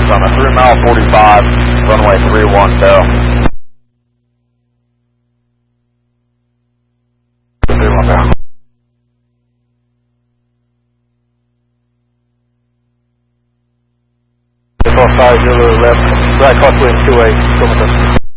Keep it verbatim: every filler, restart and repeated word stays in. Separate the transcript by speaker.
Speaker 1: on a three mile forty-five, runway three one tail. three one tail. Five Zulu left, right crosswind two eight,